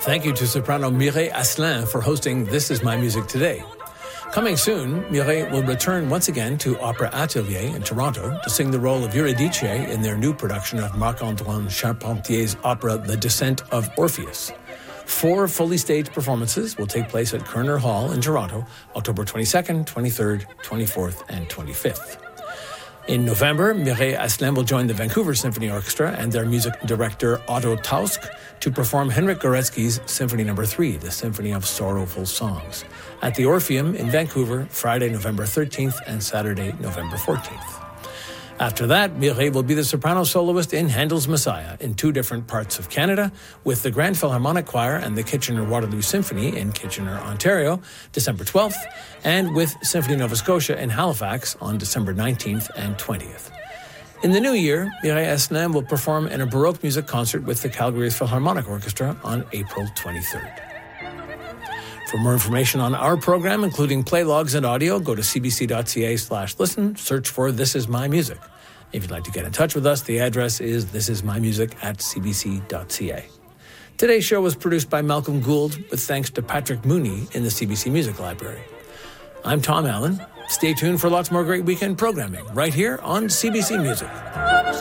Thank you to soprano Mireille Asselin for hosting This Is My Music today. Coming soon, Mireille will return once again to Opera Atelier in Toronto to sing the role of Eurydice in their new production of Marc-Antoine Charpentier's opera The Descent of Orpheus. 4 fully staged performances will take place at Kerner Hall in Toronto, October 22nd, 23rd, 24th, and 25th. In November, Mireille Asselin will join the Vancouver Symphony Orchestra and their music director Otto Tausk to perform Henryk Górecki's Symphony No. 3, the Symphony of Sorrowful Songs, at the Orpheum in Vancouver, Friday, November 13th and Saturday, November 14th. After that, Mireille will be the soprano soloist in Handel's Messiah in 2 different parts of Canada with the Grand Philharmonic Choir and the Kitchener-Waterloo Symphony in Kitchener, Ontario, December 12th, and with Symphony Nova Scotia in Halifax on December 19th and 20th. In the new year, Mireille Asselin will perform in a Baroque music concert with the Calgary Philharmonic Orchestra on April 23rd. For more information on our program, including play logs and audio, go to cbc.ca/listen, search for This Is My Music. If you'd like to get in touch with us, the address is thisismymusic@cbc.ca. Today's show was produced by Malcolm Gould, with thanks to Patrick Mooney in the CBC Music Library. I'm Tom Allen. Stay tuned for lots more great weekend programming right here on CBC Music.